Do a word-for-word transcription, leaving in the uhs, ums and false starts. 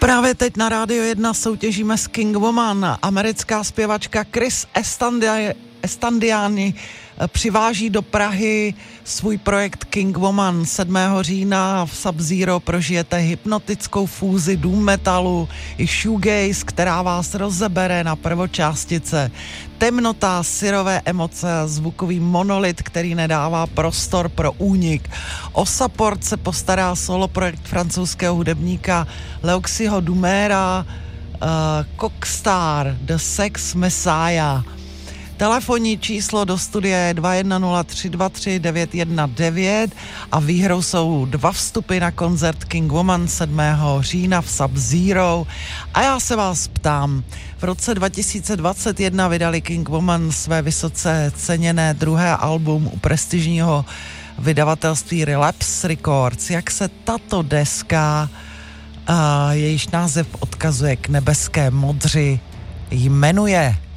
Právě teď na Rádio jedna soutěžíme s King Woman. Americká zpěvačka Chris Estandia- Estandiani přiváží do Prahy svůj projekt King Woman. sedmého října v Sub-Zero prožijete hypnotickou fúzi doom metalu i shoegaze, která vás rozebere na prvočástice. Temnota, syrové emoce a zvukový monolit, který nedává prostor pro únik. O support se postará solo projekt francouzského hudebníka Leoxiho Dumera, uh, Cockstar, The Sex Messiah. Telefonní číslo do studia je dva jedna nula tři dva tři devět jedna devět a výhrou jsou dva vstupy na koncert King Woman sedmého října v Sub-Zero. A já se vás ptám, v roce dva tisíce dvacet jedna vydali King Woman své vysoce ceněné druhé album u prestižního vydavatelství Relapse Records. Jak se tato deska, uh, jejíž název odkazuje k nebeské modři, jmenuje?